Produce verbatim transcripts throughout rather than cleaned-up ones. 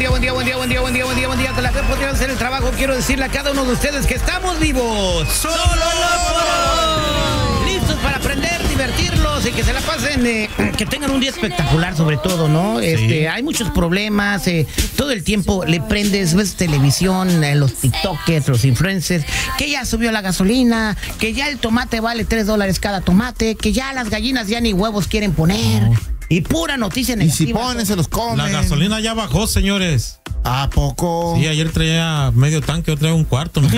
día, buen día, buen día, buen día, buen día, buen día, buen día. Con la que podrían hacer el trabajo, quiero decirle a cada uno de ustedes que estamos vivos. Solo por hoy. Listos para aprender, divertirlos y que se la pasen, eh, que tengan un día espectacular sobre todo, ¿no? Sí. Este, hay muchos problemas, eh, todo el tiempo le prendes, ves televisión, eh, los tiktokers, los influencers, que ya subió la gasolina, que ya el tomate vale tres dólares cada tomate, que ya las gallinas ya ni huevos quieren poner. No. Y pura noticia negativa. Y si ponen, se los comen. La gasolina ya bajó, señores. ¿A poco? Sí, ayer traía medio tanque, hoy traía un cuarto, ¿no?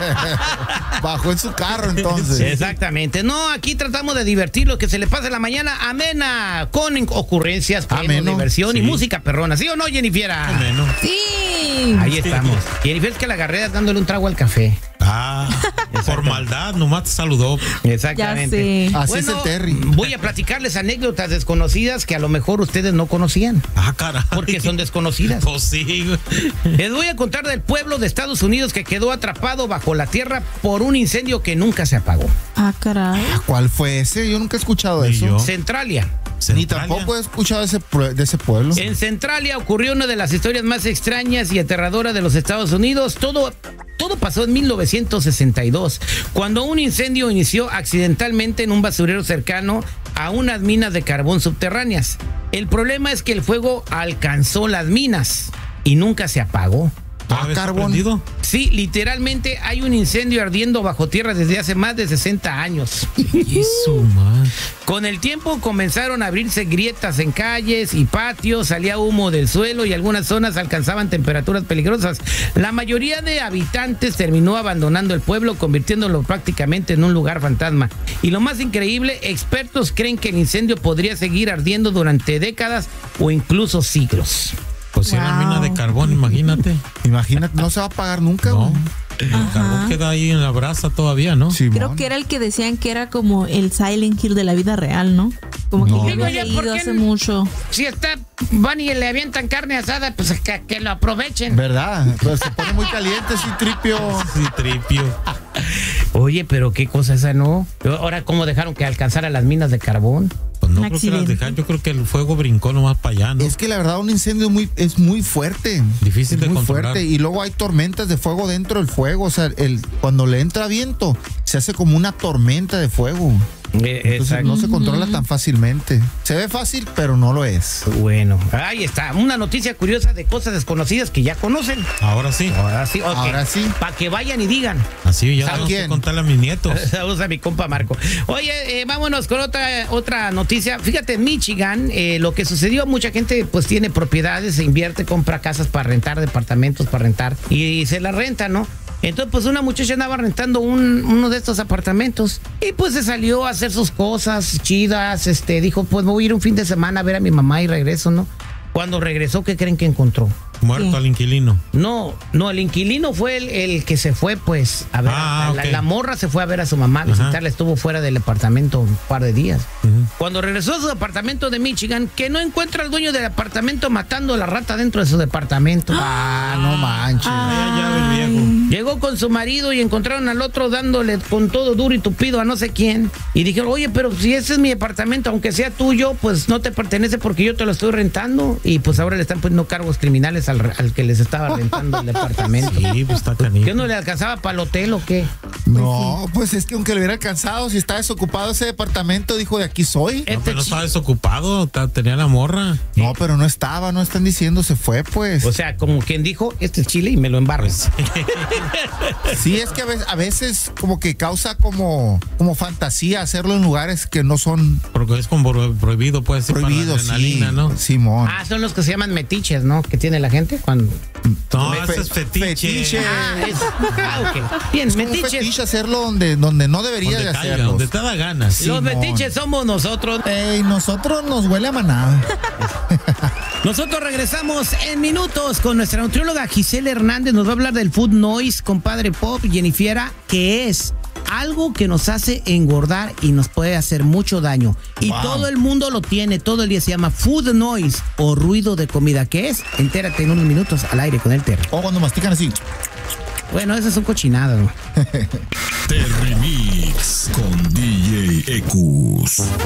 Bajó en su carro, entonces. Exactamente. No, aquí tratamos de divertirlo, que se le pase la mañana amena, con ocurrencias, premios, diversión sí. y música perrona. ¿Sí o no, Jennifer? Ameno. Sí. Ahí sí. estamos. Jennifer, es que la agarré dándole un trago al café. Ah, por maldad, nomás te saludó. Exactamente. Así bueno, es el Terry. Voy a platicarles anécdotas desconocidas que a lo mejor ustedes no conocían. Ah, caray. Porque son desconocidas. Pues sí. Les voy a contar del pueblo de Estados Unidos que quedó atrapado bajo la tierra por un incendio que nunca se apagó. Ah, caray. ¿Cuál fue ese? Yo nunca he escuchado Ni eso. yo. Centralia. Ni tampoco he escuchado ese, de ese pueblo. En Centralia ocurrió una de las historias más extrañas y aterradoras de los Estados Unidos. Todo, todo pasó en mil novecientos sesenta y dos, cuando un incendio inició accidentalmente en un basurero cercano a unas minas de carbón subterráneas. El problema es que el fuego alcanzó las minas y nunca se apagó. ¿Ah, carbón? Sí, literalmente hay un incendio ardiendo bajo tierra desde hace más de sesenta años. Eso, man. Con el tiempo comenzaron a abrirse grietas en calles y patios, salía humo del suelo y algunas zonas alcanzaban temperaturas peligrosas. La mayoría de habitantes terminó abandonando el pueblo, convirtiéndolo prácticamente en un lugar fantasma. Y lo más increíble, expertos creen que el incendio podría seguir ardiendo durante décadas o incluso siglos. Pues si wow. era mina de carbón, imagínate. Imagínate, no se va a apagar nunca. No. El Ajá. carbón queda ahí en la brasa todavía, ¿no? Sí, creo que era el que decían que era como el Silent Hill de la vida real, ¿no? Como no. que yo había leído hace mucho. Si está, van y le avientan carne asada, pues que, que lo aprovechen. ¿Verdad? Pues se pone muy caliente, sí, tripio. Sí, tripio. Oye, pero qué cosa esa, ¿no? Ahora, ¿cómo dejaron que alcanzara las minas de carbón? Pues no creo que las dejaron, yo creo que el fuego brincó nomás para allá, ¿no? Es que la verdad un incendio muy, es muy fuerte. Difícil es de muy controlar. Fuerte. Y luego hay tormentas de fuego dentro del fuego. O sea, el, cuando le entra viento, se hace como una tormenta de fuego. Entonces no se controla tan fácilmente. Se ve fácil, pero no lo es. Bueno, ahí está. Una noticia curiosa de cosas desconocidas que ya conocen. Ahora sí. Ahora sí, okay. Ahora sí. Para que vayan y digan. Así ya tengo que contarle a mis nietos. Saludos a mi compa Marco. Oye, eh, vámonos con otra, otra noticia. Fíjate, en Michigan, eh, lo que sucedió, mucha gente pues tiene propiedades, se invierte, compra casas para rentar, departamentos para rentar y, y se las renta, ¿no? Entonces, pues una muchacha andaba rentando un, uno de estos apartamentos y pues se salió a hacer sus cosas chidas, este, dijo, pues me voy a ir un fin de semana a ver a mi mamá y regreso, ¿no? Cuando regresó, ¿qué creen que encontró? Muerto sí. al inquilino. No, no, el inquilino fue el, el que se fue, pues, a ver, ah, la, okay. la morra se fue a ver a su mamá, a visitarla, estuvo fuera del apartamento un par de días. Uh-huh. Cuando regresó a su departamento de Michigan, que no encuentra al dueño del apartamento matando a la rata dentro de su departamento. Ah, no manches. Ya, el viejo. Llegó con su marido y encontraron al otro dándole con todo duro y tupido a no sé quién. Y dijeron, oye, pero si ese es mi departamento, aunque sea tuyo, pues no te pertenece porque yo te lo estoy rentando. Y pues ahora le están poniendo cargos criminales al, al que les estaba rentando el departamento. Sí, pues está canijo. ¿Qué no le alcanzaba para el hotel o qué? No, pues es que aunque le hubiera alcanzado, si está desocupado ese departamento, dijo, de aquí soy. No, pero no estaba desocupado, tenía la morra. No, pero no estaba, no están diciendo, se fue, pues. O sea, como quien dijo, este es Chile y me lo embarro. Pues, sí, es que a veces, a veces como que causa como, como fantasía hacerlo en lugares que no son... Porque es como prohibido, puede ser prohibido, para la adrenalina, sí, ¿no? Simón. Ah, son los que se llaman metiches, ¿no? Que tiene la gente cuando... No, Me, ese es fetiche. Fetiche. Ah, es, ah, okay. Bien, es metiches. Un fetiche hacerlo donde, donde no debería donde de caiga, hacerlo. Donde te da ganas. Sí, los metiches somos nosotros. Ey, nosotros nos huele a manada. Nosotros regresamos en minutos con nuestra nutrióloga Gisela Hernández. Nos va a hablar del food noise, compadre Pop, Jennifer, que es algo que nos hace engordar y nos puede hacer mucho daño. Y wow. todo el mundo lo tiene, todo el día se llama food noise o ruido de comida. ¿Qué es? Entérate en unos minutos al aire con el Terry. O cuando mastican así. Bueno, esas son cochinadas, ¿no? Terry Mix con D J Ecus.